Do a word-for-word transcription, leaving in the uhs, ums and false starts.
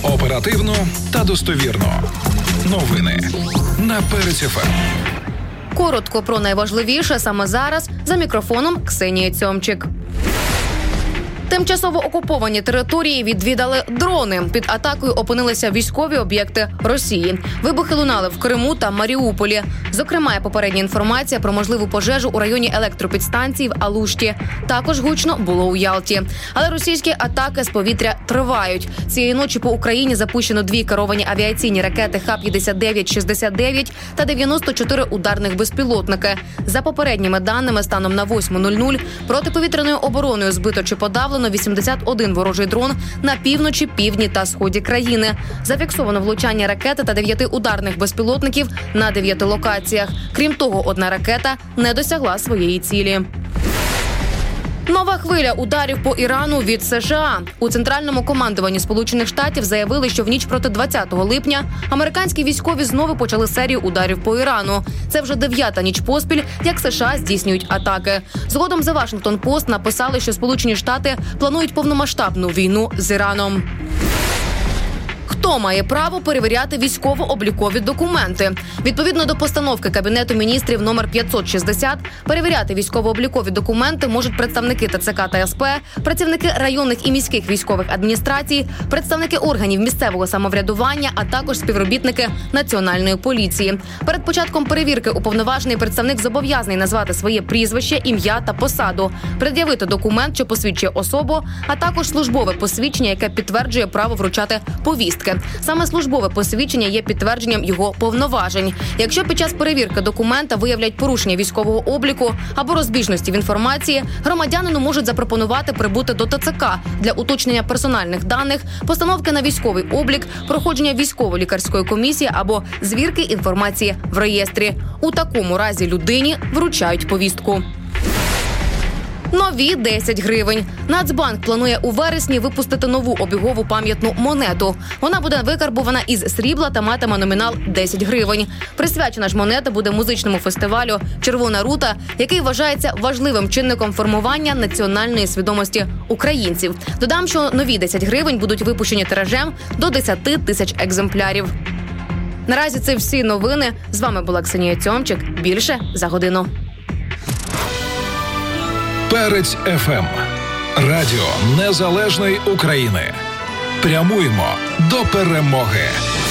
Оперативно та достовірно. Новини на Перець еф ем. Коротко про найважливіше саме зараз. За мікрофоном Ксенія Цьомчик. Тимчасово окуповані території відвідали дрони. Під атакою опинилися військові об'єкти Росії. Вибухи лунали в Криму та Маріуполі. Зокрема, є попередня інформація про можливу пожежу у районі електропідстанції в Алушті. Також гучно було у Ялті. Але російські атаки з повітря тривають. Цієї ночі по Україні запущено дві керовані авіаційні ракети Х п'ятдесят дев'ять шістдесят дев'ять та дев'яносто чотири ударних безпілотники. За попередніми даними, станом на восьма нуль нуль протиповітряною обороною збито чи подавлено вісімдесят один ворожий дрон на півночі, півдні та сході країни. Зафіксовано влучання ракети та дев'яти ударних безпілотників на дев'яти локаціях. Крім того, одна ракета не досягла своєї цілі. Нова хвиля ударів по Ірану від США. У Центральному командуванні Сполучених Штатів заявили, що в ніч проти двадцятого липня американські військові знову почали серію ударів по Ірану. Це вже дев'ята ніч поспіль, як США здійснюють атаки. Згодом The Washington Post написали, що Сполучені Штати планують повномасштабну війну з Іраном. Хто має право перевіряти військово-облікові документи? Відповідно до постановки Кабінету міністрів номер п'ятсот шістдесят, перевіряти військово-облікові документи можуть представники Те Це Ка та Ес Пе, працівники районних і міських військових адміністрацій, представники органів місцевого самоврядування, а також співробітники Національної поліції. Перед початком перевірки уповноважений представник зобов'язаний назвати своє прізвище, ім'я та посаду, пред'явити документ, що посвідчує особу, а також службове посвідчення, яке підтверджує право вручати повістки. Саме службове посвідчення є підтвердженням його повноважень. Якщо під час перевірки документа виявлять порушення військового обліку або розбіжності в інформації, громадянину можуть запропонувати прибути до Те Це Ка для уточнення персональних даних, постановки на військовий облік, проходження військово-лікарської комісії або звірки інформації в реєстрі. У такому разі людині вручають повістку. Нові десять гривень. Нацбанк планує у вересні випустити нову обігову пам'ятну монету. Вона буде викарбована із срібла та матиме номінал десять гривень. Присвячена ж монета буде музичному фестивалю «Червона рута», який вважається важливим чинником формування національної свідомості українців. Додам, що нові десять гривень будуть випущені тиражем до десять тисяч екземплярів. Наразі це всі новини. З вами була Ксенія Цьомчик. Більше за годину. Перець еф ем. Радіо Незалежної України. Прямуємо до перемоги.